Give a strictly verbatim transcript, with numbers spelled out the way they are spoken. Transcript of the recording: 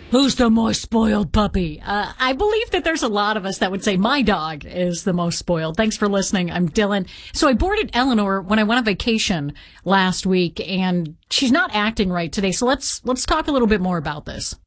Who's the most spoiled puppy? Uh, I believe that there's a lot of us that would say my dog is the most spoiled. Thanks for listening. I'm Dylan. So I boarded Eleanor when I went on vacation last week, and she's not acting right today. So let's let's talk a little bit more about this.